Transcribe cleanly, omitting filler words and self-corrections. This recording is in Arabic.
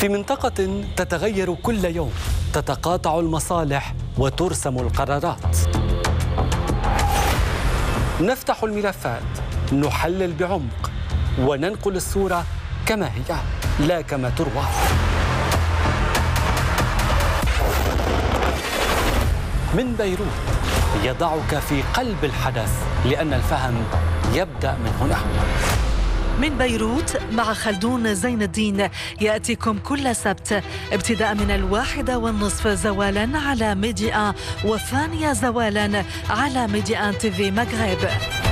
في منطقة تتغير كل يوم، تتقاطع المصالح وترسم القرارات. نفتح الملفات، نحلل بعمق، وننقل الصورة كما هي لا كما تروى. من بيروت يضعك في قلب الحدث، لأن الفهم يبدأ من هنا. من بيروت مع خلدون زين الدين يأتيكم كل سبت ابتداء من 1:30 زوالا على ميديا 1، وثانية زوالا على ميديا TV مغرب.